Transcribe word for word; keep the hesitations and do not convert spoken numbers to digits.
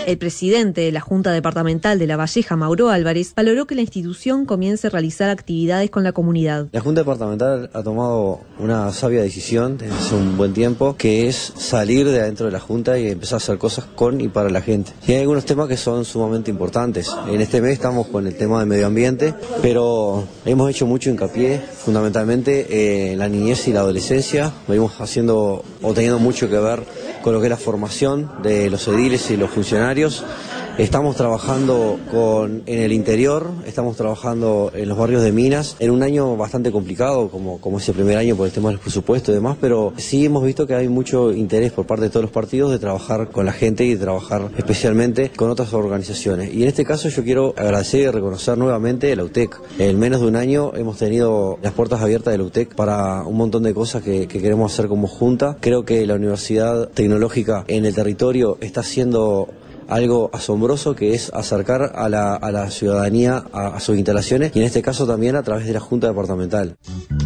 El presidente de la Junta Departamental de La Valleja, Mauro Álvarez, valoró que la institución comience a realizar actividades con la comunidad. La Junta Departamental ha tomado una sabia decisión desde hace un buen tiempo, que es salir de adentro de la Junta y empezar a hacer cosas con y para la gente. Y hay algunos temas que son sumamente importantes. En este mes estamos con el tema del medio ambiente, pero hemos hecho mucho hincapié fundamentalmente en la niñez y la adolescencia. Venimos haciendo o teniendo mucho que ver con lo que es la formación de los ediles y los funcionarios. Estamos trabajando con, en el interior, estamos trabajando en los barrios de Minas, en un año bastante complicado, como, como ese primer año por el tema del presupuesto y demás, pero sí hemos visto que hay mucho interés por parte de todos los partidos de trabajar con la gente y de trabajar especialmente con otras organizaciones. Y en este caso yo quiero agradecer y reconocer nuevamente la U T E C. En menos de un año hemos tenido las puertas abiertas de la U T E C para un montón de cosas que, que queremos hacer como Junta. Creo que la Universidad Tecnológica en el territorio está haciendo algo asombroso, que es acercar a la, a la ciudadanía a, a sus instalaciones, y en este caso también a través de la Junta Departamental.